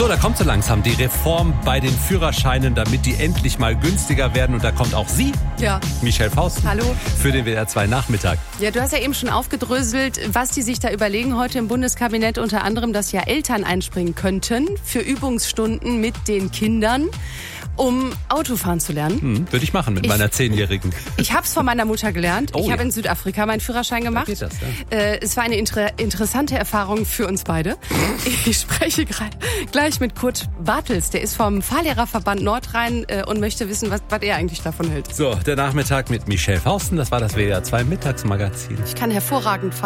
So, da kommt so langsam die Reform bei den Führerscheinen, damit die endlich mal günstiger werden. Und da kommt auch sie, Ja. Michelle Faust, Hallo. für den WDR 2 Nachmittag. Ja, du hast ja eben schon aufgedröselt, was die sich da überlegen heute im Bundeskabinett. Unter anderem, dass ja Eltern einspringen könnten für Übungsstunden mit den Kindern, um Autofahren zu lernen. Würde ich machen mit meiner 10-Jährigen. Ich habe es von meiner Mutter gelernt. Oh, ich habe ja. in Südafrika meinen Führerschein gemacht. Da geht das, ja. Es war eine interessante Erfahrung für uns beide. Ich spreche gleich mit Kurt Bartels. Der ist vom Fahrlehrerverband Nordrhein und möchte wissen, was er eigentlich davon hält. So, der Nachmittag mit Michelle Fausten, das war das WDR 2 Mittagsmagazin. Ich kann hervorragend fahren.